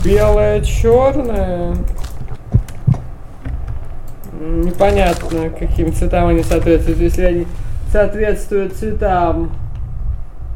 Белое, черное. Непонятно, каким цветам они соответствуют. Если они соответствуют цветам